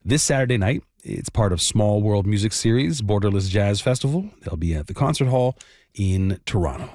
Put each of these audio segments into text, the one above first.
this Saturday night. It's part of Small World Music Series, Borderless Jazz Festival. They'll be at the Concert Hall in Toronto.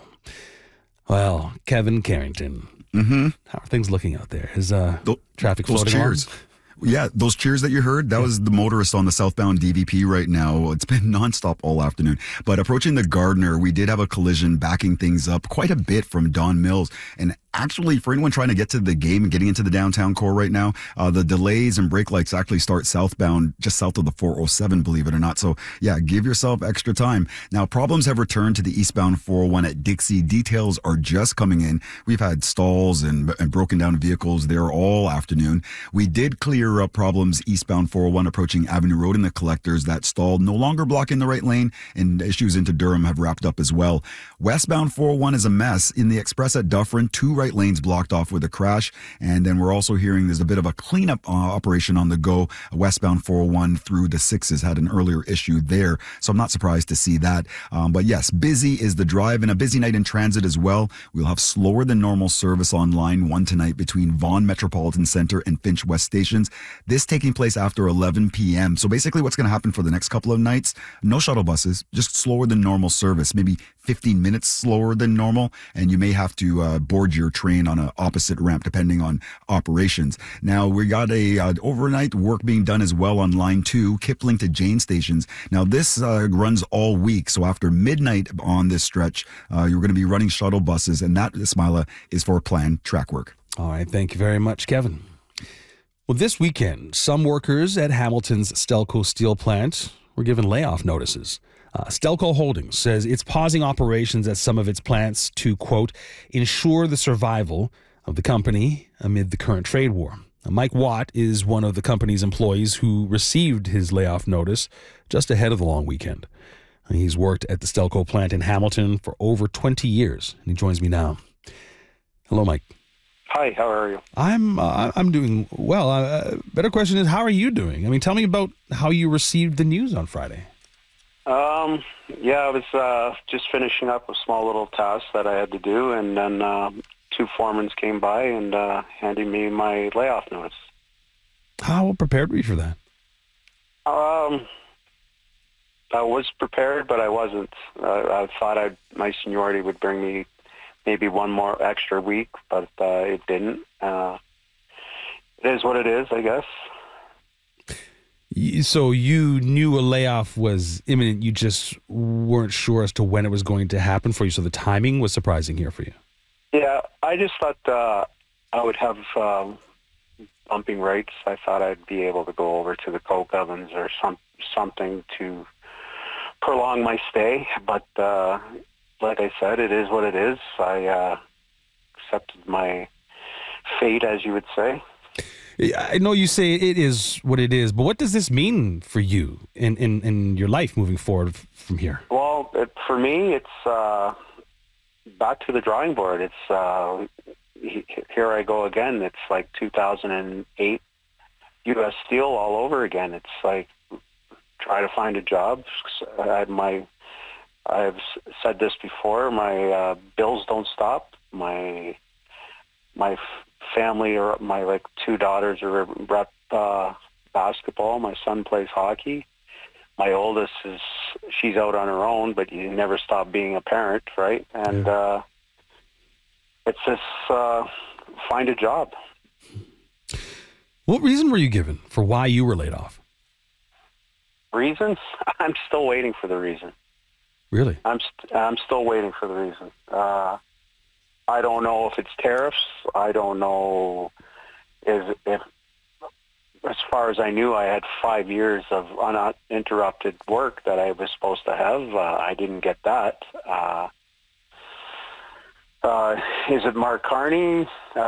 Well, Kevin Carrington, how are things looking out there? Is traffic floating along? Yeah, those cheers that you heard, that was the motorist on the southbound DVP right now. It's been nonstop all afternoon. But approaching the Gardner, we did have a collision backing things up quite a bit from Don Mills. And actually, for anyone trying to get to the game and getting into the downtown core right now, the delays and brake lights actually start southbound, just south of the 407, believe it or not. So, yeah, give yourself extra time. Now, problems have returned to the eastbound 401 at Dixie. Details are just coming in. We've had stalls and broken down vehicles there all afternoon. We did clear up problems eastbound 401 approaching Avenue Road in the collectors. That stalled, no longer blocking the right lane, and issues into Durham have wrapped up as well. Westbound 401 is a mess. In the express at Dufferin, 2 right lanes blocked off with a crash. And then we're also hearing there's a bit of a cleanup operation on the go. Westbound 401 through the 6s had an earlier issue there. So I'm not surprised to see that. But yes, busy is the drive and a busy night in transit as well. We'll have slower than normal service on line 1 tonight between Vaughan Metropolitan Center and Finch West stations. This taking place after 11 p.m. So basically what's going to happen for the next couple of nights, no shuttle buses, just slower than normal service, maybe 15 minutes slower than normal. And you may have to board your train on an opposite ramp depending on operations. Now, we got a overnight work being done as well on line 2, Kipling to Jane stations. Now, this runs all week. So after midnight on this stretch, you're going to be running shuttle buses. And that, Ismaila, is for planned track work. All right. Thank you very much, Kevin. Well, this weekend, some workers at Hamilton's Stelco steel plant were given layoff notices. Stelco Holdings says it's pausing operations at some of its plants to, quote, ensure the survival of the company amid the current trade war. Now, Mike Watt is one of the company's employees who received his layoff notice just ahead of the long weekend. He's worked at the Stelco plant in Hamilton for over 20 years, and he joins me now. Hello, Mike. Hi, how are you? I'm doing well. Better question is, how are you doing? I mean, tell me about how you received the news on Friday. I was just finishing up a small little task that I had to do, and then 2 foremen came by and handed me my layoff notice. How prepared were you for that? I was prepared, but I wasn't. I thought my seniority would bring me maybe one more extra week, but it didn't. It is what it is, I guess. So you knew a layoff was imminent. You just weren't sure as to when it was going to happen for you. So the timing was surprising here for you. Yeah, I just thought I would have bumping rates. I thought I'd be able to go over to the coke ovens or something to prolong my stay. But like I said, it is what it is. I accepted my fate, as you would say. I know you say it is what it is, but what does this mean for you in your life moving forward from here? Well, for me, it's back to the drawing board. It's here I go again. It's like 2008 U.S. Steel all over again. It's like try to find a job. I've said this before. My bills don't stop. My family, or my 2 daughters are rep basketball. My son plays hockey. My oldest she's out on her own, but you never stop being a parent, right? And it's just find a job. What reason were you given for why you were laid off? Reasons? I'm still waiting for the reason. Really? I'm still waiting for the reason. I don't know if it's tariffs. I don't know if as far as I knew, I had 5 years of uninterrupted work that I was supposed to have. I didn't get that. Is it Mark Carney?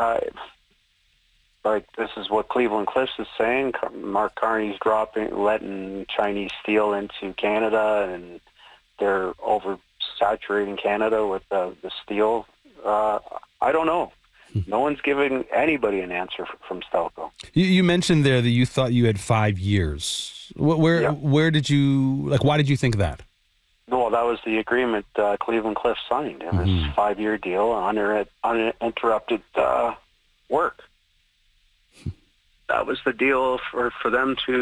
This is what Cleveland Cliffs is saying. Mark Carney's letting Chinese steel into Canada, and they're oversaturating Canada with the steel. I don't know. No one's giving anybody an answer from Stelco. You mentioned there that you thought you had 5 years. Where did you, why did you think that? Well, that was the agreement Cleveland Cliffs signed. It was a 5-year deal, uninterrupted work. That was the deal for them to